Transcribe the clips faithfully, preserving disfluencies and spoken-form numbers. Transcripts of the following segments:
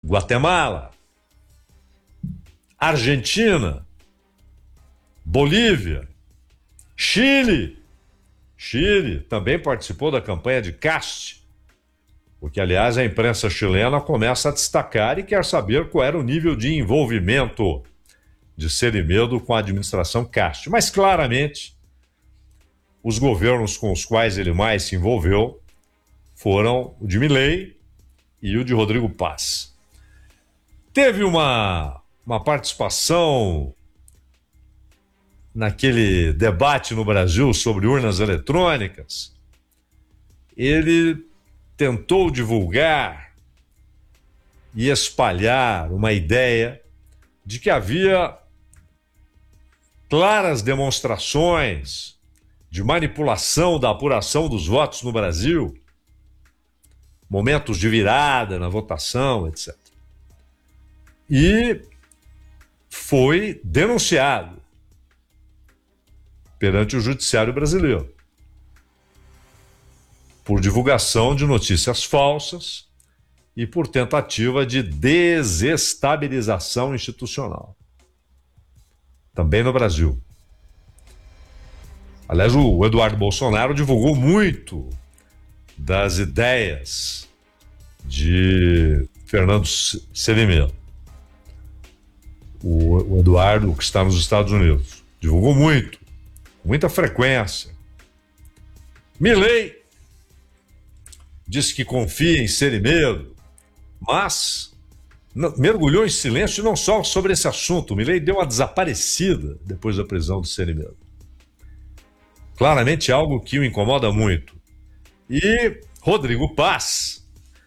Guatemala, Argentina, Bolívia, Chile. Chile também participou da campanha de Caste, porque, aliás, a imprensa chilena começa a destacar e quer saber qual era o nível de envolvimento de Ceremedo com a administração Caste. Mas, claramente, os governos com os quais ele mais se envolveu foram o de Milei e o de Rodrigo Paz. Teve uma, uma participação naquele debate no Brasil sobre urnas eletrônicas. Ele tentou divulgar e espalhar uma ideia de que havia claras demonstrações de manipulação da apuração dos votos no Brasil, momentos de virada na votação, etcétera. E foi denunciado perante o Judiciário brasileiro por divulgação de notícias falsas e por tentativa de desestabilização institucional. Também no Brasil. Aliás, o Eduardo Bolsonaro divulgou muito das ideias de Fernando Ceremedo. O Eduardo, que está nos Estados Unidos, divulgou muito, com muita frequência. Milei disse que confia em Ceremedo, mas mergulhou em silêncio não só sobre esse assunto. Milei deu uma desaparecida depois da prisão de Ceremedo. Claramente algo que o incomoda muito. E Rodrigo Paz,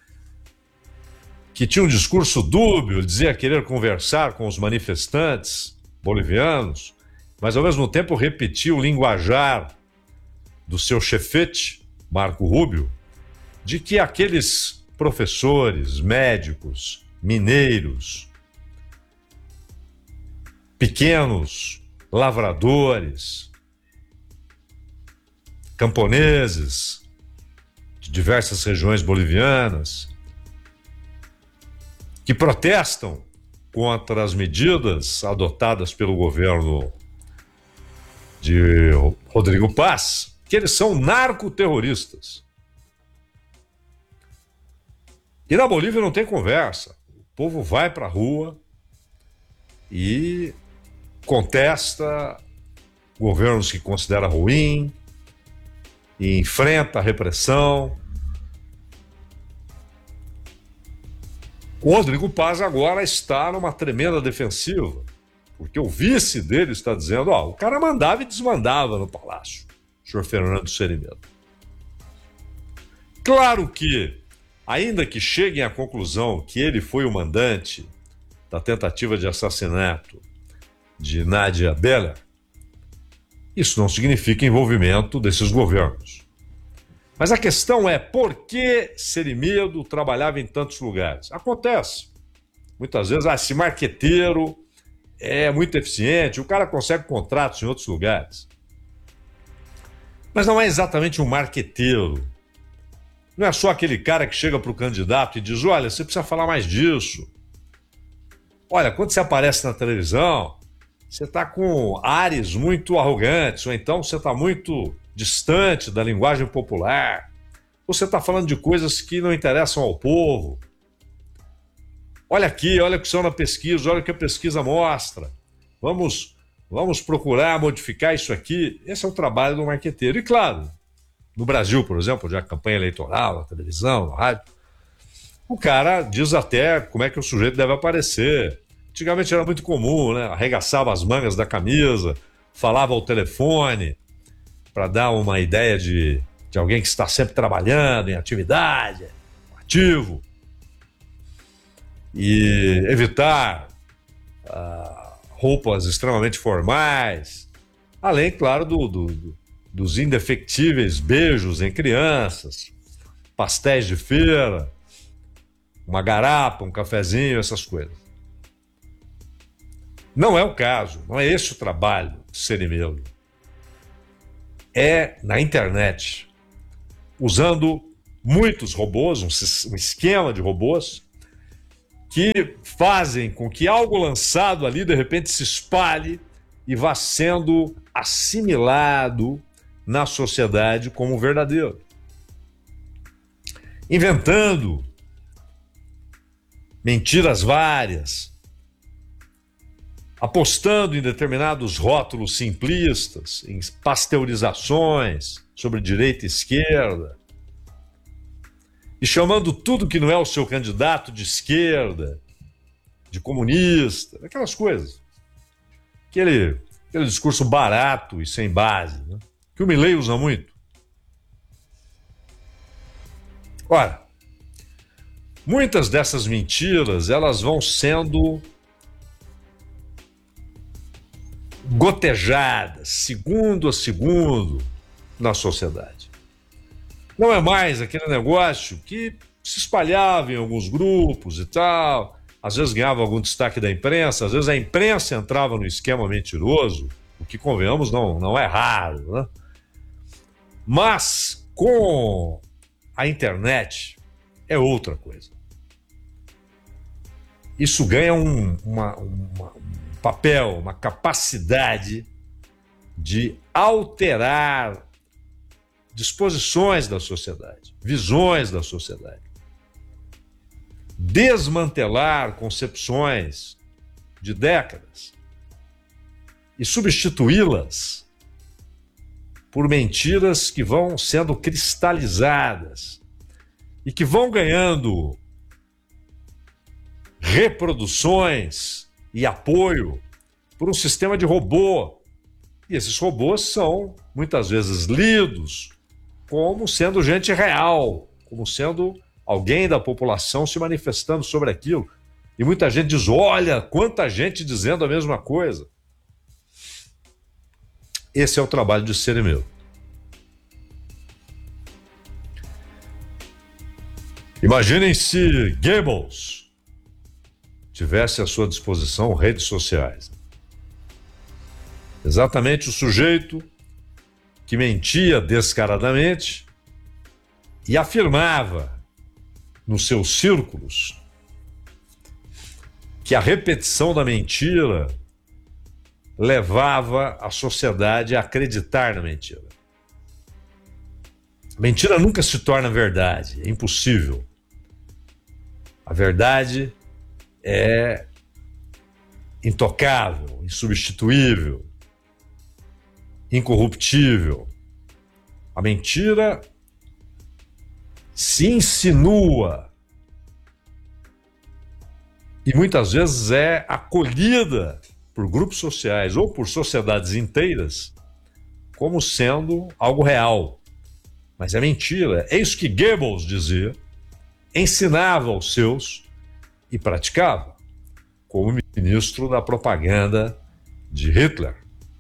que tinha um discurso dúbio, dizia querer conversar com os manifestantes bolivianos, mas ao mesmo tempo repetia o linguajar do seu chefete, Marco Rubio, de que aqueles professores, médicos, mineiros, pequenos lavradores, camponeses de diversas regiões bolivianas, que protestam contra as medidas adotadas pelo governo de Rodrigo Paz, que eles são narcoterroristas. E na Bolívia não tem conversa. O povo vai para a rua e contesta governos que considera ruim, e enfrenta a repressão. O Rodrigo Paz agora está numa tremenda defensiva, porque o vice dele está dizendo, ó, o cara mandava e desmandava no palácio, o senhor Fernando Ceremedo. Claro que, ainda que cheguem à conclusão que ele foi o mandante da tentativa de assassinato de Nadia Beller, isso não significa envolvimento desses governos. Mas a questão é, por que Ceremedo trabalhava em tantos lugares? Acontece. Muitas vezes, ah, esse marqueteiro é muito eficiente, o cara consegue contratos em outros lugares. Mas não é exatamente um marqueteiro. Não é só aquele cara que chega para o candidato e diz, olha, você precisa falar mais disso. Olha, quando você aparece na televisão, você está com ares muito arrogantes, ou então você está muito distante da linguagem popular, ou você está falando de coisas que não interessam ao povo. Olha aqui, olha o que são na pesquisa, olha o que a pesquisa mostra. Vamos, vamos procurar modificar isso aqui. Esse é o trabalho do marqueteiro. E claro, no Brasil, por exemplo, onde há campanha eleitoral, na televisão, na rádio, o cara diz até como é que o sujeito deve aparecer. Antigamente era muito comum, né? Arregaçava as mangas da camisa, falava ao telefone para dar uma ideia de, de alguém que está sempre trabalhando, em atividade, ativo. E evitar uh, roupas extremamente formais, além, claro, do, do, do, dos indefectíveis beijos em crianças, pastéis de feira, uma garapa, um cafezinho, essas coisas. Não é o caso, não é esse o trabalho de Ceremedo. É na internet, usando muitos robôs, um, um esquema de robôs, que fazem com que algo lançado ali de repente se espalhe e vá sendo assimilado na sociedade como verdadeiro. Inventando mentiras várias, apostando em determinados rótulos simplistas, em pasteurizações sobre direita e esquerda, e chamando tudo que não é o seu candidato de esquerda, de comunista, aquelas coisas. Aquele, aquele discurso barato e sem base, né? Que o Milei usa muito. Ora, muitas dessas mentiras, elas vão sendo gotejadas, segundo a segundo, na sociedade. Não é mais aquele negócio que se espalhava em alguns grupos e tal, às vezes ganhava algum destaque da imprensa, às vezes a imprensa entrava no esquema mentiroso, o que, convenhamos, não, não é raro, né? Mas com a internet é outra coisa. Isso ganha um, uma, uma, um papel, uma capacidade de alterar disposições da sociedade, visões da sociedade, desmantelar concepções de décadas e substituí-las por mentiras que vão sendo cristalizadas e que vão ganhando reproduções e apoio por um sistema de robô. E esses robôs são muitas vezes lidos como sendo gente real, como sendo alguém da população se manifestando sobre aquilo. E muita gente diz, olha, quanta gente dizendo a mesma coisa. Esse é o trabalho de Ser e Medo. Imaginem se Goebbels tivesse à sua disposição redes sociais. Exatamente o sujeito que mentia descaradamente e afirmava nos seus círculos que a repetição da mentira levava a sociedade a acreditar na mentira. Mentira nunca se torna verdade, é impossível. A verdade é intocável, insubstituível, incorruptível. A mentira se insinua e muitas vezes é acolhida por grupos sociais ou por sociedades inteiras como sendo algo real. Mas é mentira. É isso que Goebbels dizia, ensinava aos seus e praticava, como ministro da propaganda de Hitler.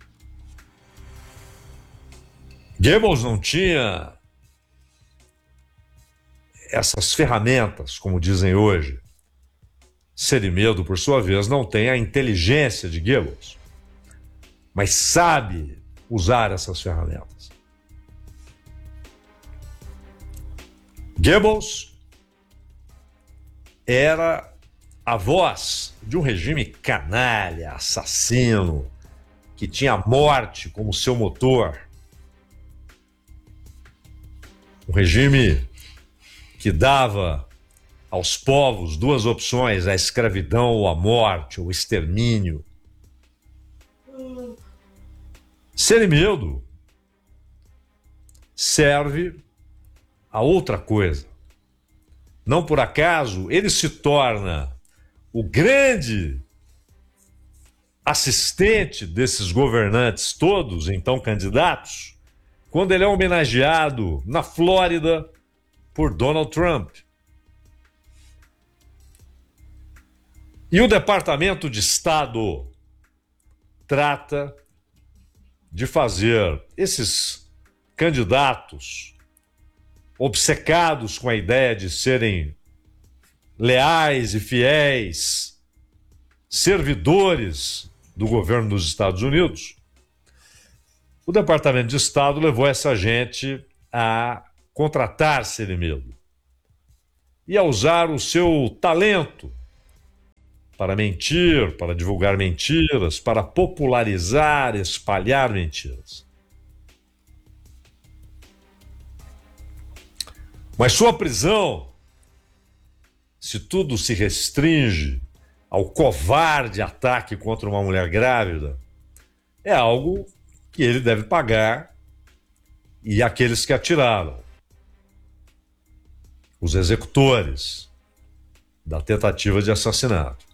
Goebbels não tinha essas ferramentas, como dizem hoje. Ser e Medo, por sua vez, não tem a inteligência de Goebbels, mas sabe usar essas ferramentas. Goebbels era a voz de um regime canalha, assassino, que tinha a morte como seu motor. Um regime que dava aos povos duas opções, a escravidão ou a morte, ou o extermínio. Ser e Medo serve a outra coisa. Não por acaso, ele se torna o grande assistente desses governantes todos, então candidatos, quando ele é homenageado na Flórida por Donald Trump. E o Departamento de Estado trata de fazer esses candidatos obcecados com a ideia de serem leais e fiéis servidores do governo dos Estados Unidos. O Departamento de Estado levou essa gente a contratar Ser e Medo e a usar o seu talento para mentir, para divulgar mentiras, para popularizar, espalhar mentiras. Mas sua prisão, se tudo se restringe ao covarde ataque contra uma mulher grávida, é algo que ele deve pagar, e aqueles que atiraram, os executores da tentativa de assassinato.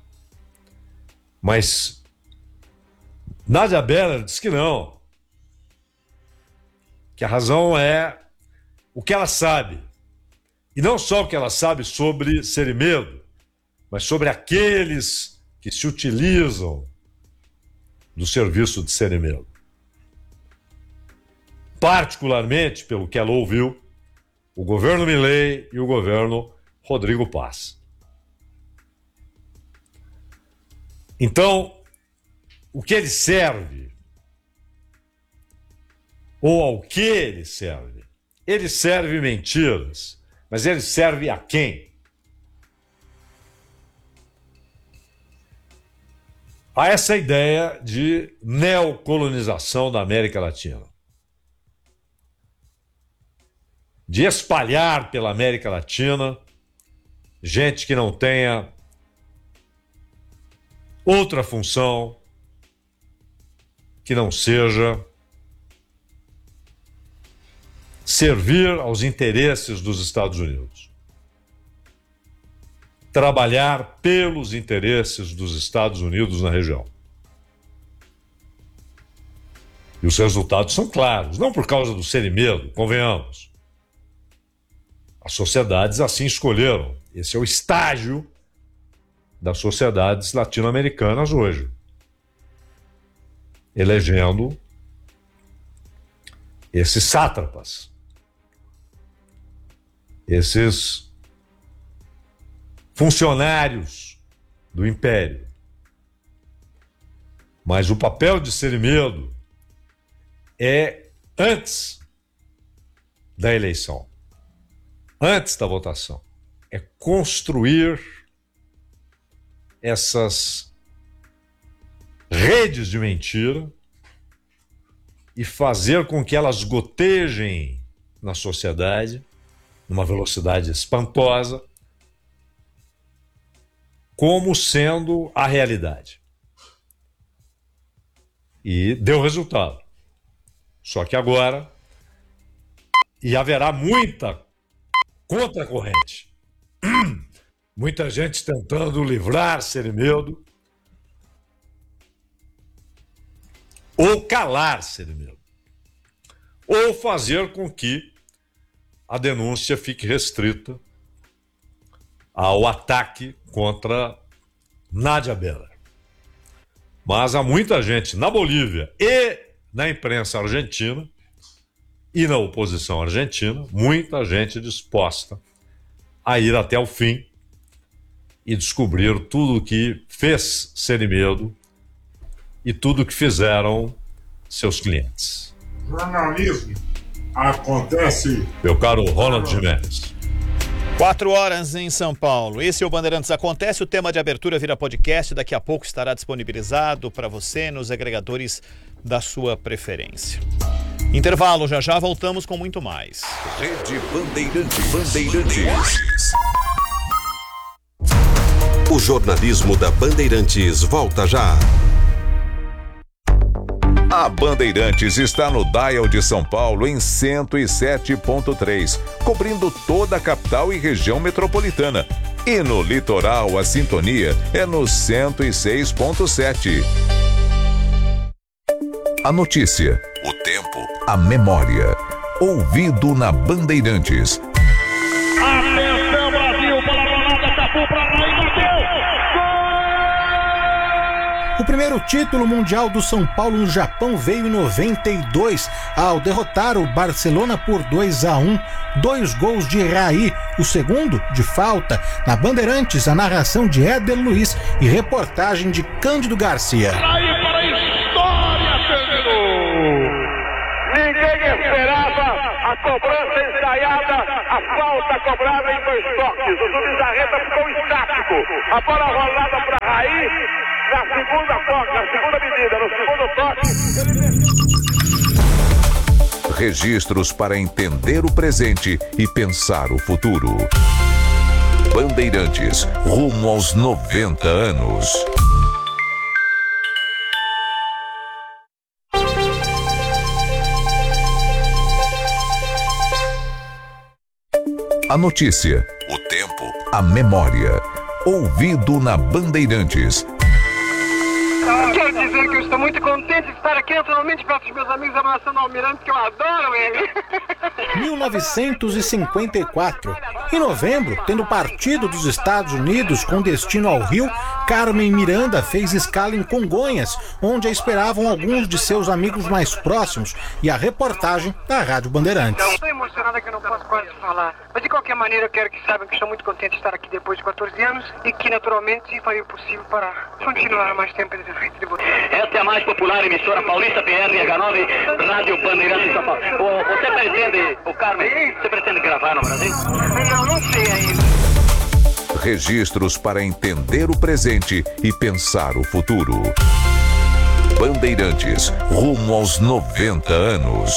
Mas Nádia Beller diz que não, que a razão é o que ela sabe, e não só o que ela sabe sobre Cerimedo, mas sobre aqueles que se utilizam do serviço de Cerimedo. Particularmente, pelo que ela ouviu, o governo Milei e o governo Rodrigo Paz. Então, o que ele serve, ou ao que ele serve? Ele serve mentiras, mas ele serve a quem? A essa ideia de neocolonização da América Latina. De espalhar pela América Latina gente que não tenha outra função que não seja servir aos interesses dos Estados Unidos. Trabalhar pelos interesses dos Estados Unidos na região. E os resultados são claros, não por causa do Cerimedo, convenhamos. As sociedades assim escolheram. Esse é o estágio das sociedades latino-americanas hoje. Elegendo esses sátrapas, esses funcionários do império. Mas o papel de Cerimedo é antes da eleição, antes da votação, é construir essas redes de mentira e fazer com que elas gotejem na sociedade numa velocidade espantosa, como sendo a realidade. E deu resultado. Só que agora, e haverá muita contracorrente, muita gente tentando livrar Cerimedo ou calar Cerimedo, ou fazer com que a denúncia fique restrita ao ataque contra Nádia Beller. Mas há muita gente na Bolívia e na imprensa argentina e na oposição argentina, muita gente disposta a ir até o fim e descobrir tudo o que fez Cerimedo e tudo o que fizeram seus clientes. Jornalismo acontece. Meu caro Ronald Gimenez. Quatro horas em São Paulo. Esse é o Bandeirantes Acontece. O tema de abertura vira podcast. Daqui a pouco estará disponibilizado para você nos agregadores da sua preferência. Intervalo, já já voltamos com muito mais. Rede Bandeirantes. Bandeirantes. O jornalismo da Bandeirantes volta já. A Bandeirantes está no dial de São Paulo em cento e sete ponto três, cobrindo toda a capital e região metropolitana. E no litoral a sintonia é no cento e seis ponto sete. A notícia, o tempo, a memória. Ouvido na Bandeirantes. Atenção, Brasil, para a Ronaldo, Cafu para lá e bateu! O primeiro título mundial do São Paulo no Japão veio em noventa e dois, ao derrotar o Barcelona por dois a um, dois gols de Raí, o segundo de falta. Na Bandeirantes, a narração de Éder Luiz e reportagem de Cândido Garcia. Raí para a história, terminou! Ninguém esperava a cobrança ensaiada, a falta cobrada em dois toques. O Zubizarreta ficou estático. A bola rolada para Raí, segunda toque, a segunda medida, no segundo toque. Registros para entender o presente e pensar o futuro. Bandeirantes, rumo aos noventa anos. A notícia, o tempo, a memória. Ouvido na Bandeirantes. Quero dizer que eu estou muito contente de estar aqui naturalmente perto dos meus amigos abraçando o Almirante, que eu adoro ele. mil novecentos e cinquenta e quatro. Em novembro, tendo partido dos Estados Unidos com destino ao Rio, Carmen Miranda fez escala em Congonhas, onde a esperavam alguns de seus amigos mais próximos, e a reportagem da Rádio Bandeirantes. Estou emocionada que eu não posso quase falar. Mas de qualquer maneira eu quero que saibam que estou muito contente de estar aqui depois de quatorze anos e que naturalmente farei o possível para continuar mais tempo de frente de você. Esta é a mais popular emissora paulista, P R H nove, Rádio Bandeirantes São Paulo. O, você pretende, o Carmen, você pretende gravar no Brasil? Não, não sei ainda. Registros para entender o presente e pensar o futuro. Bandeirantes, rumo aos noventa anos.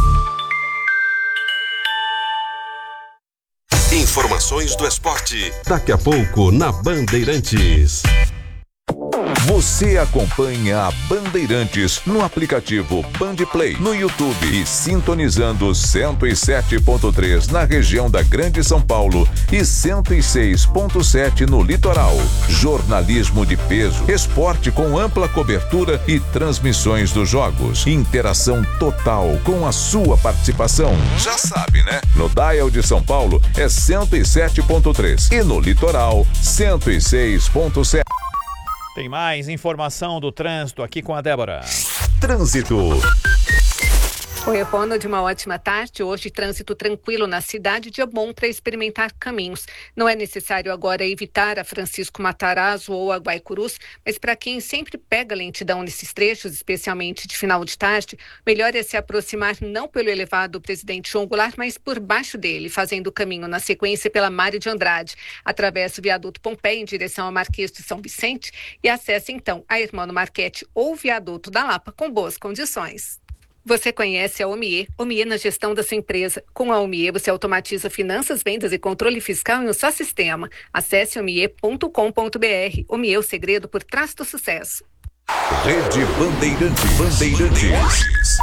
Informações do esporte. Daqui a pouco na Bandeirantes. Você acompanha a Bandeirantes no aplicativo Bandplay, no YouTube e sintonizando cento e sete ponto três na região da Grande São Paulo e cento e seis ponto sete no litoral. Jornalismo de peso, esporte com ampla cobertura e transmissões dos jogos. Interação total com a sua participação. Já sabe, né? No Dial de São Paulo é cento e sete ponto três e no litoral cento e seis ponto sete. Tem mais informação do trânsito aqui com a Débora. Trânsito. Oi, Epona, de uma ótima tarde. Hoje, trânsito tranquilo na cidade, dia bom para experimentar caminhos. Não é necessário agora evitar a Francisco Matarazzo ou a Guaicurus, mas para quem sempre pega lentidão nesses trechos, especialmente de final de tarde, melhor é se aproximar não pelo elevado Presidente João Goulart, mas por baixo dele, fazendo o caminho na sequência pela Mário de Andrade. Atravessa o viaduto Pompeia em direção ao Marquês de São Vicente e acessa então a Hermano Marchetti ou o viaduto da Lapa com boas condições. Você conhece a Omie, Omie na gestão da sua empresa. Com a Omie, você automatiza finanças, vendas e controle fiscal em um só sistema. Acesse omie ponto com ponto br. Omie, o segredo por trás do sucesso. Rede Bandeirantes. Bandeirantes.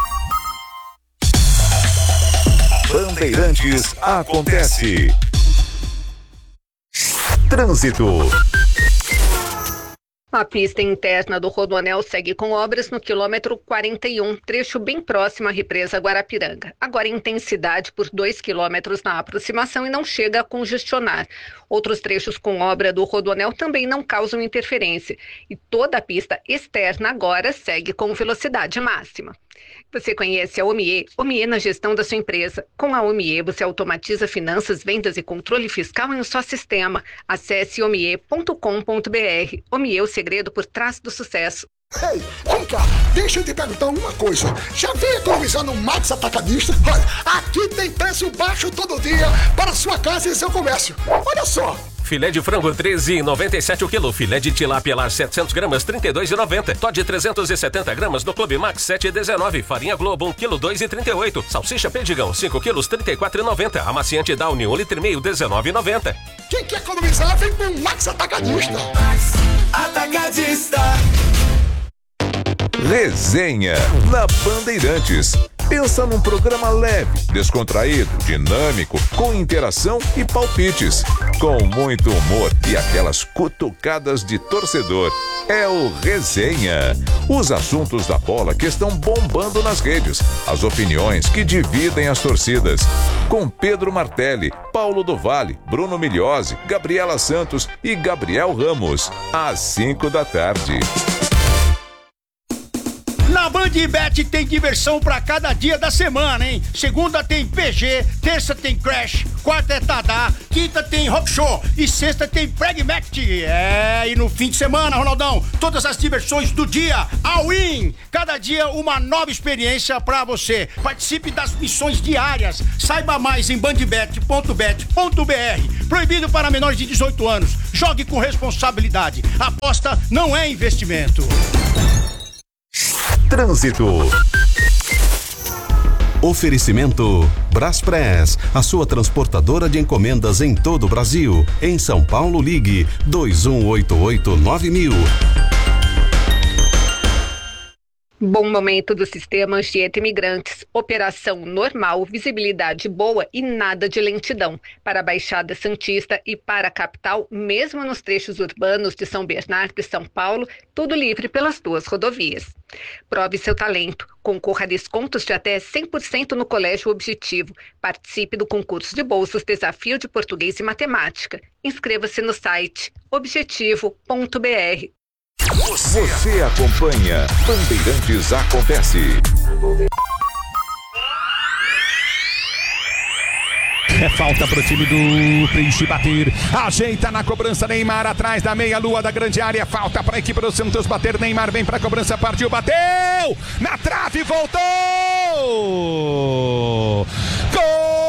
Bandeirantes acontece. Trânsito. A pista interna do Rodoanel segue com obras no quilômetro quarenta e um, trecho bem próximo à represa Guarapiranga. Agora intensidade por dois quilômetros na aproximação e não chega a congestionar. Outros trechos com obra do Rodoanel também não causam interferência. E toda a pista externa agora segue com velocidade máxima. Você conhece a Omie, Omie na gestão da sua empresa. Com a Omie, você automatiza finanças, vendas e controle fiscal em um só sistema. Acesse omie ponto com ponto br. Omie, o segredo por trás do sucesso. Ei, vem cá, deixa eu te perguntar uma coisa. Já veio economizar no Max Atacadista? Olha, aqui tem preço baixo todo dia para sua casa e seu comércio. Olha só. Filé de frango treze reais e noventa e sete o quilo. Filé de tilápia lar setecentos gramas trinta e dois reais e noventa. Todd trezentos e setenta gramas no Clube Max sete reais e dezenove. Farinha Globo um quilo dois reais e trinta e oito. Salsicha Perdigão cinco quilos trinta e quatro reais e noventa. Amaciante Downy um litro e meio dezenove reais e noventa. Quem quer economizar vem pro Max Atacadista. Max Atacadista. Resenha na Bandeirantes. Pensa num programa leve, descontraído, dinâmico, com interação e palpites, com muito humor e aquelas cutucadas de torcedor. É o Resenha. Os assuntos da bola que estão bombando nas redes, as opiniões que dividem as torcidas. Com Pedro Martelli, Paulo do Vale, Bruno Migliozzi, Gabriela Santos e Gabriel Ramos, às cinco da tarde. Na Band Bandbet tem diversão pra cada dia da semana, hein? Segunda tem P G, terça tem Crash, quarta é Tadá, quinta tem Rock Show e sexta tem Pragmatic. É, e no fim de semana, Ronaldão, todas as diversões do dia, all-in. Cada dia uma nova experiência pra você. Participe das missões diárias. Saiba mais em bandbet ponto bet ponto b r. Proibido para menores de dezoito anos. Jogue com responsabilidade. Aposta não é investimento. Trânsito. Oferecimento Braspress, a sua transportadora de encomendas em todo o Brasil. Em São Paulo, ligue dois um oito oito nove mil. Bom momento do sistema Anchieta Imigrantes. Operação normal, visibilidade boa e nada de lentidão. Para a Baixada Santista e para a capital, mesmo nos trechos urbanos de São Bernardo e São Paulo, tudo livre pelas duas rodovias. Prove seu talento. Concorra a descontos de até cem por cento no Colégio Objetivo. Participe do concurso de bolsas Desafio de Português e Matemática. Inscreva-se no site objetivo ponto b r. Você acompanha Bandeirantes Acontece. É falta pro time do Peixe bater. Ajeita na cobrança Neymar atrás da meia-lua da grande área. Falta pra equipe do Santos bater. Neymar vem pra cobrança, partiu, bateu! Na trave, voltou!